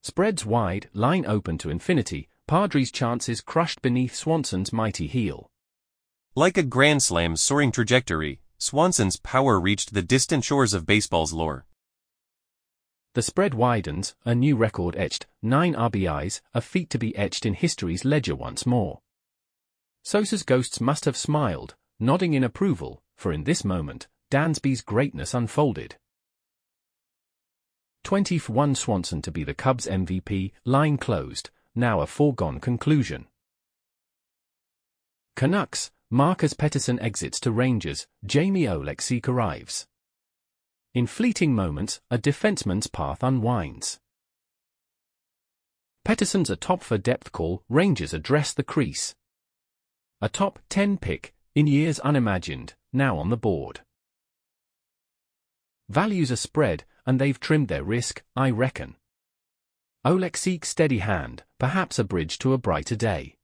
Spreads wide, line open to infinity, Padres' chances crushed beneath Swanson's mighty heel. Like a grand slam's soaring trajectory, Swanson's power reached the distant shores of baseball's lore. The spread widens, a new record etched, 9 RBIs, a feat to be etched in history's ledger once more. Sosa's ghosts must have smiled, nodding in approval, for in this moment, Dansby's greatness unfolded. 20-1 Swanson to be the Cubs' MVP, line closed, now a foregone conclusion. Canucks, Marcus Pettersson exits to Rangers, Jamie Oleksiak arrives. In fleeting moments, a defenseman's path unwinds. Pettersson's a top for depth call, Rangers address the crease. A top 10 pick, in years unimagined, now on the board. Values are spread, and they've trimmed their risk, I reckon. Oleksiak's steady hand, perhaps a bridge to a brighter day.